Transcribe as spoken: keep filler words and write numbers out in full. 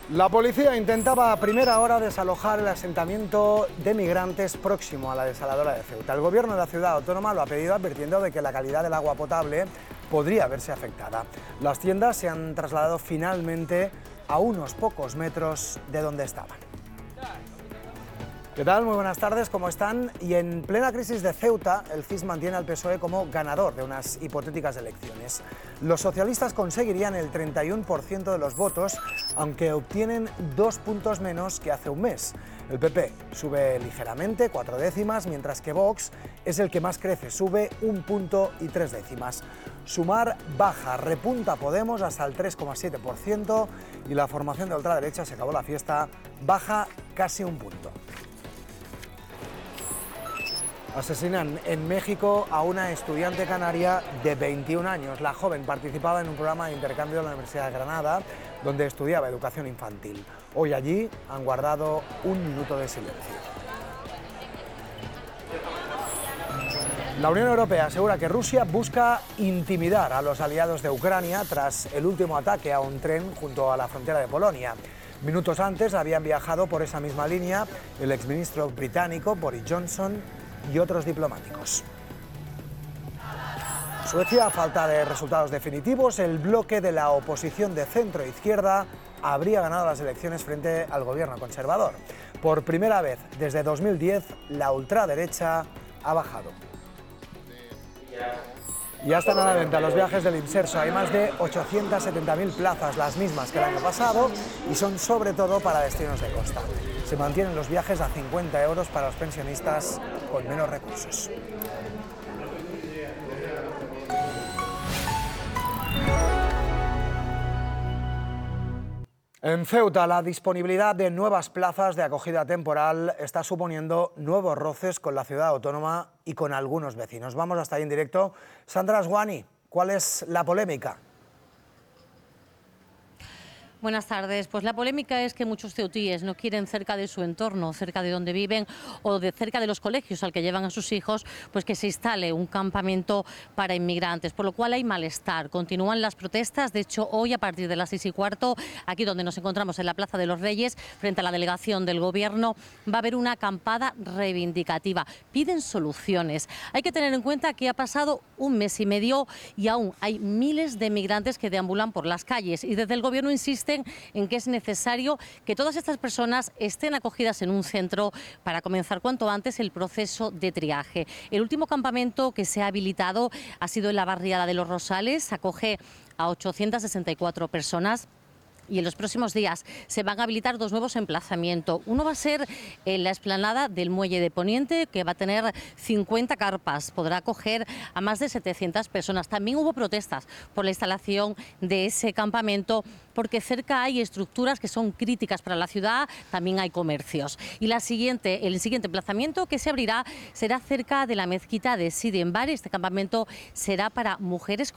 La policía intentaba a primera hora desalojar el asentamiento de migrantes próximo a la desaladora de Ceuta. El gobierno de la ciudad autónoma lo ha pedido advirtiendo de que la calidad del agua potable podría verse afectada. Las tiendas se han trasladado finalmente a unos pocos metros de donde estaban. ¿Qué tal? Muy buenas tardes, ¿cómo están? Y en plena crisis de Ceuta, el C I S mantiene al P S O E como ganador de unas hipotéticas elecciones. Los socialistas conseguirían el treinta y uno por ciento de los votos, aunque obtienen dos puntos menos que hace un mes. El P P sube ligeramente, cuatro décimas, mientras que Vox es el que más crece, sube un punto y tres décimas. Sumar baja, repunta Podemos hasta el tres coma siete por ciento y la formación de ultraderecha, se acabó la fiesta, baja casi un punto. Asesinan en México a una estudiante canaria de veintiún años. La joven participaba en un programa de intercambio de la Universidad de Granada, donde estudiaba educación infantil. Hoy allí han guardado un minuto de silencio. La Unión Europea asegura que Rusia busca intimidar a los aliados de Ucrania tras el último ataque a un tren junto a la frontera de Polonia. Minutos antes habían viajado por esa misma línea el exministro británico Boris Johnson y otros diplomáticos. Suecia, a falta de resultados definitivos, el bloque de la oposición de centro-izquierda habría ganado las elecciones frente al gobierno conservador. Por primera vez desde dos mil diez, la ultraderecha ha bajado. Ya están a la venta los viajes del Inserso. Hay más de ochocientas setenta mil plazas, las mismas que el año pasado, y son sobre todo para destinos de costa. Se mantienen los viajes a cincuenta euros para los pensionistas con menos recursos. En Ceuta, la disponibilidad de nuevas plazas de acogida temporal está suponiendo nuevos roces con la ciudad autónoma y con algunos vecinos. Vamos hasta ahí en directo. Sandra Asguani, ¿cuál es la polémica? Buenas tardes. Pues la polémica es que muchos ceutíes no quieren cerca de su entorno, cerca de donde viven o de cerca de los colegios al que llevan a sus hijos, pues que se instale un campamento para inmigrantes, por lo cual hay malestar. Continúan las protestas. De hecho, hoy a partir de las seis y cuarto, aquí donde nos encontramos en la Plaza de los Reyes, frente a la delegación del Gobierno, va a haber una acampada reivindicativa. Piden soluciones. Hay que tener en cuenta que ha pasado un mes y medio y aún hay miles de migrantes que deambulan por las calles y desde el Gobierno insisten en que es necesario que todas estas personas estén acogidas en un centro para comenzar cuanto antes el proceso de triaje. El último campamento que se ha habilitado ha sido en la barriada de Los Rosales, acoge a ochocientas sesenta y cuatro personas. Y en los próximos días se van a habilitar dos nuevos emplazamientos. Uno va a ser en la explanada del Muelle de Poniente, que va a tener cincuenta carpas. Podrá acoger a más de setecientas personas. También hubo protestas por la instalación de ese campamento, porque cerca hay estructuras que son críticas para la ciudad, también hay comercios. Y la siguiente, el siguiente emplazamiento que se abrirá será cerca de la mezquita de Sidi en Bari. Este campamento será para mujeres